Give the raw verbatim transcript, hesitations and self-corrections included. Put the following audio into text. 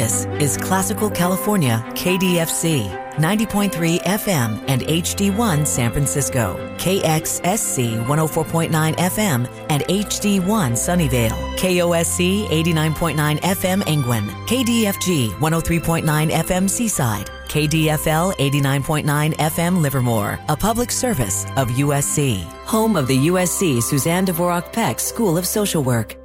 This is Classical California K D F C, ninety point three F M and H D one San Francisco, K X S C one oh four point nine F M and H D one Sunnyvale, K O S C eighty-nine point nine F M Angwin, K D F G one oh three point nine F M Seaside, K D F L eighty-nine point nine F M Livermore, a public service of U S C, home of the U S C Suzanne Dvorak Peck School of Social Work.